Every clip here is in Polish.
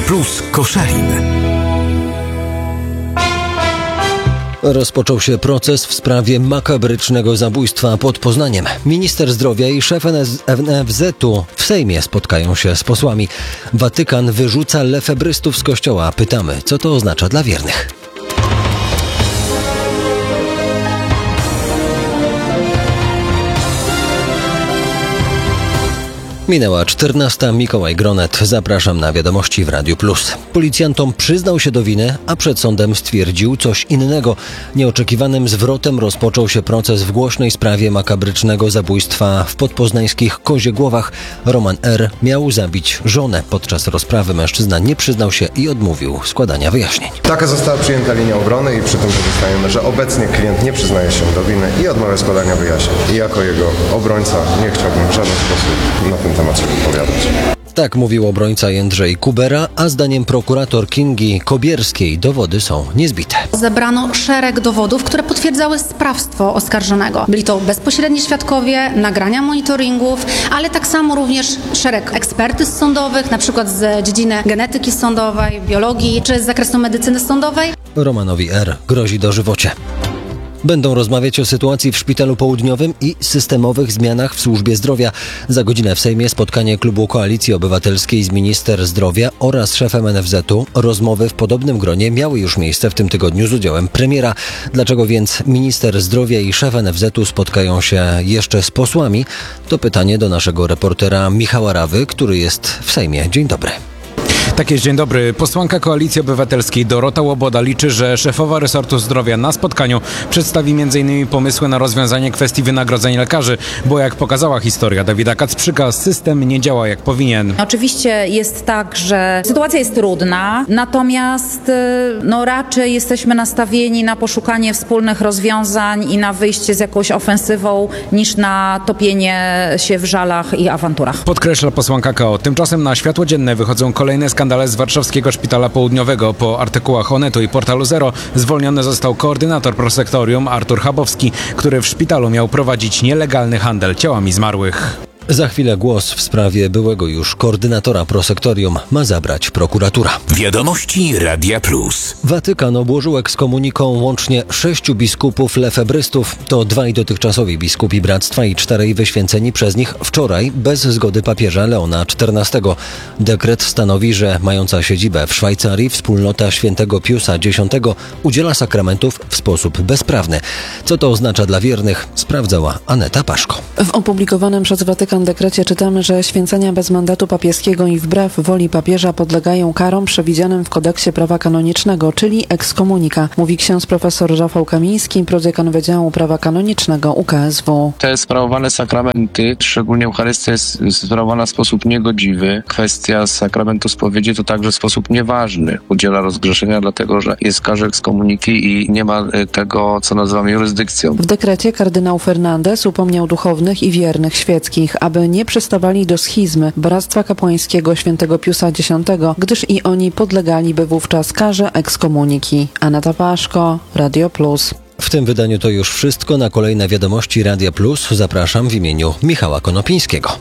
Plus Koszalin. Rozpoczął się proces w sprawie makabrycznego zabójstwa pod Poznaniem. Minister zdrowia i szef NFZ-u w Sejmie spotkają się z posłami. Watykan wyrzuca lefebrystów z kościoła. Pytamy, co to oznacza dla wiernych. Minęła 14. Mikołaj Gronet. Zapraszam na wiadomości w Radiu Plus. Policjantom przyznał się do winy, a przed sądem stwierdził coś innego. Nieoczekiwanym zwrotem rozpoczął się proces w głośnej sprawie makabrycznego zabójstwa w podpoznańskich Koziegłowach. Roman R. miał zabić żonę. Podczas rozprawy mężczyzna nie przyznał się i odmówił składania wyjaśnień. Taka została przyjęta linia obrony i przy tym pozostajemy, że obecnie klient nie przyznaje się do winy i odmawia składania wyjaśnień. I jako jego obrońca nie chciałbym w żaden sposób na ten temat się wypowiadać. Tak mówił obrońca Jędrzej Kubera, a zdaniem prokurator Kingi Kobierskiej dowody są niezbite. Zebrano szereg dowodów, które potwierdzały sprawstwo oskarżonego. Byli to bezpośredni świadkowie, nagrania monitoringów, ale tak samo również szereg ekspertyz sądowych, na przykład z dziedziny genetyki sądowej, biologii czy z zakresu medycyny sądowej. Romanowi R. grozi dożywocie. Będą rozmawiać o sytuacji w Szpitalu Południowym i systemowych zmianach w służbie zdrowia. Za godzinę w Sejmie spotkanie klubu Koalicji Obywatelskiej z minister zdrowia oraz szefem NFZ-u. Rozmowy w podobnym gronie miały już miejsce w tym tygodniu z udziałem premiera. Dlaczego więc minister zdrowia i szef NFZ-u spotkają się jeszcze z posłami? To pytanie do naszego reportera Michała Rawy, który jest w Sejmie. Dzień dobry. Tak jest, dzień dobry. Posłanka Koalicji Obywatelskiej Dorota Łoboda liczy, że szefowa resortu zdrowia na spotkaniu przedstawi m.in. pomysły na rozwiązanie kwestii wynagrodzeń lekarzy, bo jak pokazała historia Dawida Kacprzyka, system nie działa jak powinien. Oczywiście jest tak, że sytuacja jest trudna, natomiast raczej jesteśmy nastawieni na poszukanie wspólnych rozwiązań i na wyjście z jakąś ofensywą niż na topienie się w żalach i awanturach. Podkreśla posłanka KO. Tymczasem na światło dzienne wychodzą kolejne skandale z warszawskiego Szpitala Południowego. Po artykułach Onetu i Portalu Zero zwolniony został koordynator prosektorium Artur Chabowski, który w szpitalu miał prowadzić nielegalny handel ciałami zmarłych. Za chwilę głos w sprawie byłego już koordynatora prosektorium ma zabrać prokuratura. Wiadomości Radia Plus. Watykan obłożył ekskomuniką łącznie 6 biskupów lefebrystów. To 2 dotychczasowi biskupi Bractwa i 4 wyświęceni przez nich wczoraj bez zgody papieża Leona XIV. Dekret stanowi, że mająca siedzibę w Szwajcarii wspólnota świętego Piusa X udziela sakramentów w sposób bezprawny. Co to oznacza dla wiernych, sprawdzała Aneta Paszko. W opublikowanym przez Watykan dekrecie czytamy, że święcenia bez mandatu papieskiego i wbrew woli papieża podlegają karom przewidzianym w kodeksie prawa kanonicznego, czyli ekskomunika, mówi ksiądz profesor Rafał Kamiński, prodziekan Wydziału Prawa Kanonicznego UKSW. Te sprawowane sakramenty, szczególnie Eucharystia jest sprawowana w sposób niegodziwy. Kwestia sakramentu spowiedzi to także w sposób nieważny udziela rozgrzeszenia, dlatego że jest w karze ekskomuniki i nie ma tego, co nazywamy jurysdykcją. W dekrecie kardynał Fernandez upomniał duchownych i wiernych świeckich, aby nie przystawali do schizmy Bractwa Kapłańskiego świętego Piusa X, gdyż i oni podlegaliby wówczas karze ekskomuniki. Aneta Paszko, Radio Plus. W tym wydaniu to już wszystko. Na kolejne wiadomości Radia Plus zapraszam w imieniu Michała Konopińskiego.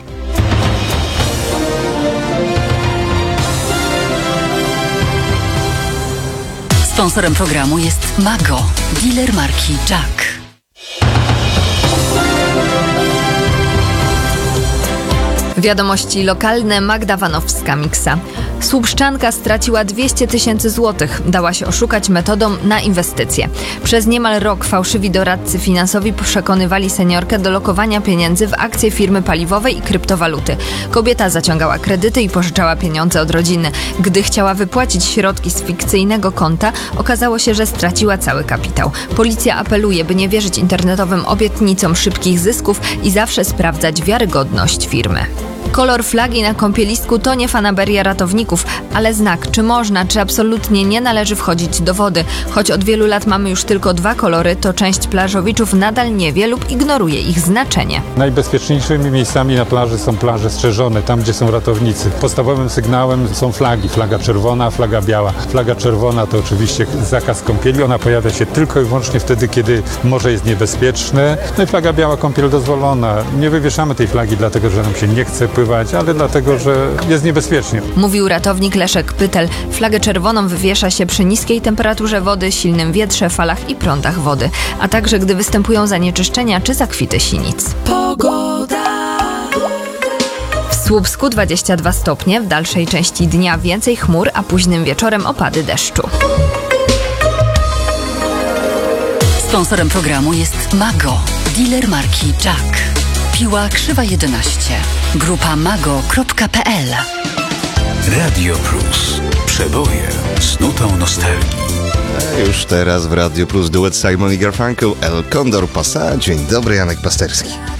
Sponsorem programu jest Mago, dealer marki Jack. Wiadomości lokalne. Magda Wanowska-Miksa. Słupszczanka straciła 200 000 złotych. Dała się oszukać metodą na inwestycje. Przez niemal rok fałszywi doradcy finansowi przekonywali seniorkę do lokowania pieniędzy w akcje firmy paliwowej i kryptowaluty. Kobieta zaciągała kredyty i pożyczała pieniądze od rodziny. Gdy chciała wypłacić środki z fikcyjnego konta, okazało się, że straciła cały kapitał. Policja apeluje, by nie wierzyć internetowym obietnicom szybkich zysków i zawsze sprawdzać wiarygodność firmy. Kolor flagi na kąpielisku to nie fanaberia ratowników, ale znak, czy można, czy absolutnie nie należy wchodzić do wody. Choć od wielu lat mamy już tylko 2 kolory, to część plażowiczów nadal nie wie lub ignoruje ich znaczenie. Najbezpieczniejszymi miejscami na plaży są plaże strzeżone, tam gdzie są ratownicy. Podstawowym sygnałem są flagi. Flaga czerwona, flaga biała. Flaga czerwona to oczywiście zakaz kąpieli. Ona pojawia się tylko i wyłącznie wtedy, kiedy morze jest niebezpieczne. No i flaga biała, kąpiel dozwolona. Nie wywieszamy tej flagi, dlatego że nam się nie chce pływać pływać, ale dlatego, że jest niebezpiecznie. Mówił ratownik Leszek Pytel. Flagę czerwoną wywiesza się przy niskiej temperaturze wody, silnym wietrze, falach i prądach wody, a także gdy występują zanieczyszczenia czy zakwity sinic. W Słupsku 22 stopnie, w dalszej części dnia więcej chmur, a późnym wieczorem opady deszczu. Sponsorem programu jest Mago, dealer marki Jack. Piła Krzywa 11. Grupa mago.pl. Radio Plus. Przeboje z nutą nostalgii. Już teraz w Radio Plus duet Simon i Garfunkel, El Condor Pasa. Dzień dobry, Janek Pasterski.